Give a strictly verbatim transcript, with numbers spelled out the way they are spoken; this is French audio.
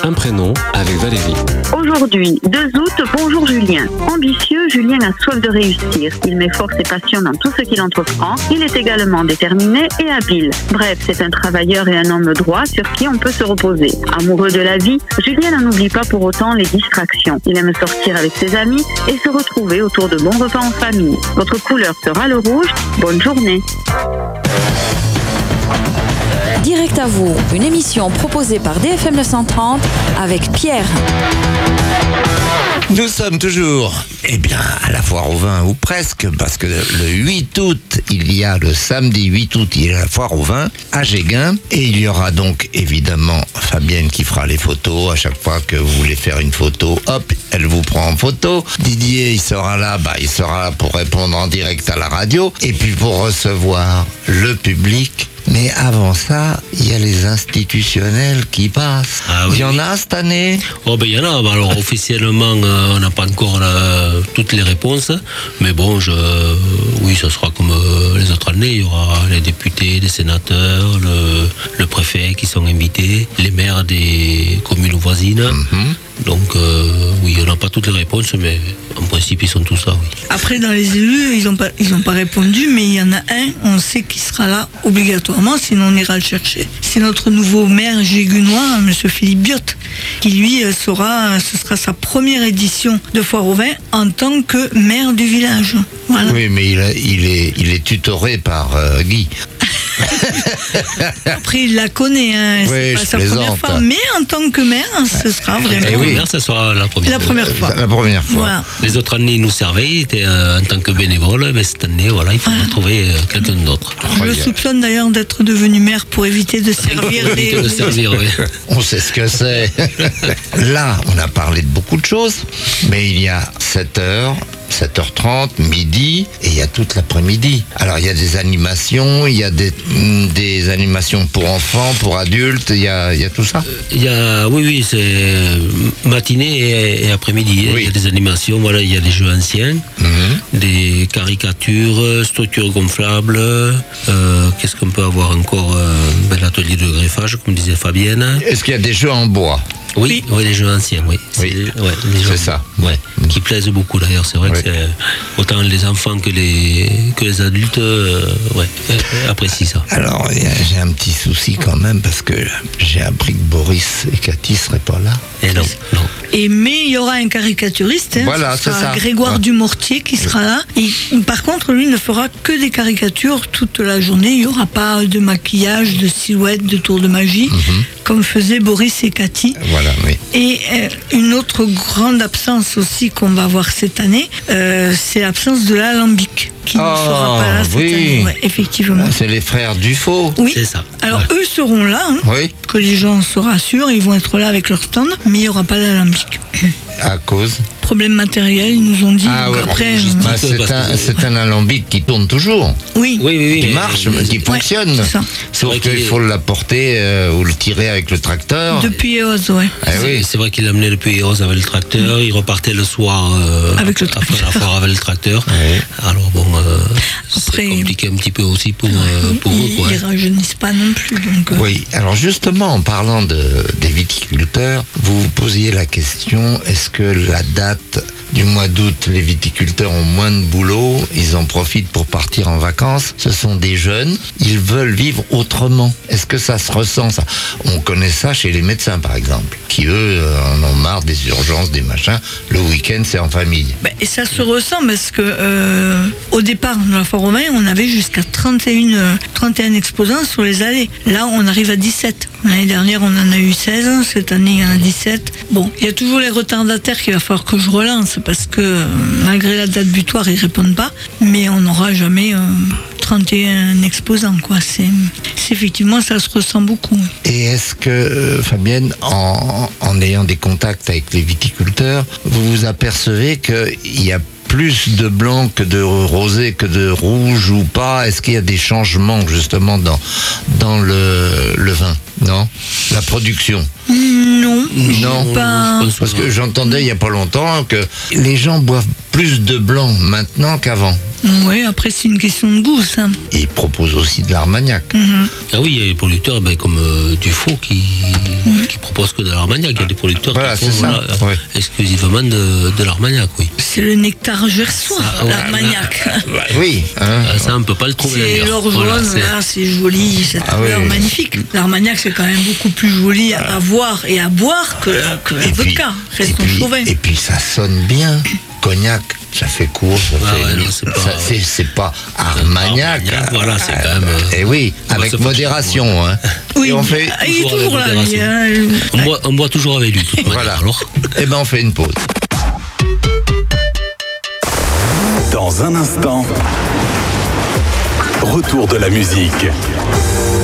Un prénom avec Valérie. Aujourd'hui, deux août, bonjour Julien. Ambitieux, Julien a soif de réussir. Il met force et passion dans tout ce qu'il entreprend. Il est également déterminé et habile. Bref, c'est un travailleur et un homme droit sur qui on peut se reposer. Amoureux de la vie, Julien n'en oublie pas pour autant les distractions. Il aime sortir avec ses amis et se retrouver autour de bons repas en famille. Votre couleur sera le rouge. Bonne journée. Direct à vous, une émission proposée par D F M neuf cent trente avec Pierre. Nous sommes toujours, eh bien, à la foire au vin, ou presque, parce que le huit août, il y a le samedi huit août, il y a la foire au vin à Géguin, et il y aura donc évidemment Fabienne qui fera les photos. À chaque fois que vous voulez faire une photo, hop, elle vous prend en photo. Didier, il sera là, bah, il sera là pour répondre en direct à la radio, et puis pour recevoir le public. Mais avant ça, il y a les institutionnels qui passent. Ah oui. Il y en a cette année? Oh ben il y en a. Alors officiellement, euh, on n'a pas encore euh, toutes les réponses, mais bon, je, oui, ça sera comme euh, les autres années. Il y aura les députés, les sénateurs, le, le préfet qui sont invités, les maires des communes voisines. Mm-hmm. Donc euh, oui, on n'a pas toutes les réponses, mais en principe ils sont tous là, oui. Après, dans les élus, ils n'ont pas, ils ont pas répondu, mais il y en a un, on sait qu'il sera là obligatoirement, sinon on ira le chercher. C'est notre nouveau maire gégunois, M. Philippe Biotte, qui lui sera, ce sera sa première édition de foire au vin en tant que maire du village. Voilà. Oui, mais il, a, il, est, il est tutoré par euh, Guy. Après, il la connaît, hein. C'est Oui, pas je sa plaisante. première fois, mais en tant que maire, ce sera vraiment Et oui, ça sera la première, la première fois. La première fois. Voilà. Les autres années, ils nous servaient, ils étaient euh, en tant que bénévoles, mais cette année, voilà, il faut Voilà. trouver euh, quelqu'un d'autre. Je le soupçonne d'ailleurs d'être devenu maire pour éviter de servir Éviter les... de servir, oui. On sait ce que c'est. Là, on a parlé de beaucoup de choses, mais il y a sept heures, sept heures trente, midi, et il y a toute l'après-midi. Alors, il y a des animations, il y a des, des animations pour enfants, pour adultes, il y a, il y a tout ça. Il y a, oui, oui, c'est matinée et, et après-midi. Oui. Il y a des animations, voilà, il y a des jeux anciens, Mhm. des caricatures, structures gonflables. Euh, qu'est-ce qu'on peut avoir encore euh, ben, l'atelier de greffage, comme disait Fabienne. Est-ce qu'il y a des jeux en bois? Oui, oui, les jeux anciens, oui. Oui. C'est, ouais, les jeux, C'est ça. Ouais, qui plaisent beaucoup d'ailleurs. C'est vrai Oui. que c'est, autant les enfants que les, que les adultes euh, ouais, euh, apprécient ça. Alors, il y a- j'ai un petit souci quand même, parce que j'ai appris que Boris et Cathy seraient pas là. Et non, non. Et mais il y aura un caricaturiste, hein, Voilà, ce c'est sera ça. Grégoire Ouais. Dumortier qui sera là. Et, par contre, lui ne fera que des caricatures toute la journée. Il n'y aura pas de maquillage, de silhouette, de tour de magie, comme faisaient Boris et Cathy. Voilà, oui. Et euh, une autre grande absence aussi qu'on va voir cette année, euh, c'est l'absence de l'alambic, qui ne Oh, sera pas là cette oui. année. Ouais, effectivement. C'est les frères Dufaux. Oui. C'est ça. Alors Ouais. eux seront là, hein, Oui, que les gens se rassurent, ils vont être là avec leur stand, mais il n'y aura pas d'alambic. à cause. Problème matériel, ils nous ont dit. Ah donc ouais, après, juste- euh, Bah, parce c'est que- un, c'est un alambic qui tourne toujours, oui. Oui, oui, oui. qui mais- marche, qui fonctionne. c'est ça. Sauf vrai qu'il qu'il est- faut l'apporter euh, ou le tirer avec le tracteur. Depuis Eos, ouais. Eh C'est, oui. c'est vrai qu'il amenait le Puy Rose avec le tracteur, il repartait le soir euh, Avec le après tracteur. la foire avec le tracteur. Oui. Alors bon, euh, Après- c'est compliqué un petit peu aussi pour, euh, pour eux. Ils, Quoi. ils rajeunissent pas non plus. Donc, euh, Oui, alors justement, en parlant de, des viticulteurs, vous vous posiez la question, est-ce que la date du mois d'août, les viticulteurs ont moins de boulot, ils en profitent pour partir en vacances, ce sont des jeunes, ils veulent vivre autrement. Est-ce que ça se ressent, ça? On connaît ça chez les médecins, par exemple, qui, eux, euh, en ont marre des urgences, des machins. Le week-end, c'est en famille. bah, et ça se ressent parce que euh, au départ de la foire au vin, on avait jusqu'à trente et un, euh, trente et un exposants sur les allées. Là, on arrive à dix-sept. L'année dernière, on en a eu seize. Cette année, il y en a dix-sept. Bon, il y a toujours les retardataires qu'il va falloir que je relance parce que euh, malgré la date butoir, ils répondent pas. Mais on n'aura jamais euh, trente et un exposants, quoi. C'est, c'est effectivement, ça se ressent beaucoup. Et est-ce que, euh, Fabienne, en, en ayant des contacts avec les viticulteurs, vous vous apercevez qu'il y a plus de blanc que de rosé, que de rouge ou pas? Est-ce qu'il y a des changements justement dans, dans le, le vin? Non? La production? Non, Non. pas. je pense Parce pas. que j'entendais il n'y a pas longtemps que les gens boivent plus de blanc maintenant qu'avant. Oui, après c'est une question de goût, ça. Et il propose aussi de l'Armagnac. Mhm. Ah oui, il y a des producteurs ben, comme euh, Dufault qui, mmh. qui proposent que de l'Armagnac. Il y a des producteurs voilà, qui font voilà, ouais. ouais. exclusivement de, de l'Armagnac, oui. C'est le nectar gersois, ouais, l'Armagnac. Oui. Hein. Ah, ça, on ne peut pas le trouver C'est d'ailleurs. l'or jaune, Voilà, c'est... Là, c'est joli, cette ah, couleur oui. magnifique. L'Armagnac, c'est quand même beaucoup plus joli à, à voir et à boire que, que la vodka. Restons et, puis, chauvins. et puis ça sonne bien. Cognac, ça fait court, ça Ah fait. ouais, non, c'est pas- ça, c'est, c'est pas Armagnac. Armagnac, voilà, c'est quand même, euh, Et oui, on va avec se modération. Hein. Oui, Et on fait. ah, il est toujours toujours là, avec lui, modération. hein. On boit, on boit toujours avec lui. de toute manière, Voilà. Alors. Eh ben, on fait une pause. Dans un instant, retour de la musique.